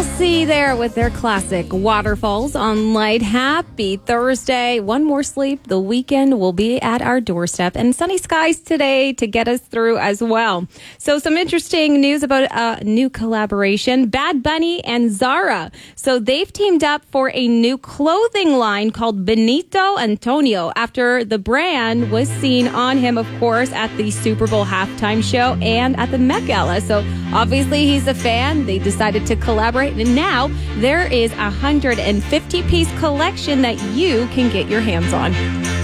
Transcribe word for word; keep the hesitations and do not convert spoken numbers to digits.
Halsey there with their classic Waterfalls on Light. Happy Thursday. One more sleep. The weekend will be at our doorstep, and sunny skies today to get us through as well. So some interesting news about a new collaboration. Bad Bunny and Zara. So they've teamed up for a new clothing line called Benito Antonio after the brand was seen on him, of course, at the Super Bowl halftime show and at the Met Gala. So obviously he's a fan. They decided to collaborate, and now there is a one hundred fifty piece collection that you can get your hands on.